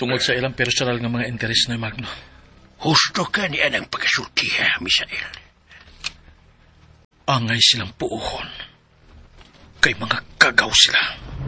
Tungod sa ilang personal nga mga interes na Magno. Husto ka ni anang pagkasultiha, Misael. Angay silang puuhon. Kay mga kagaw sila.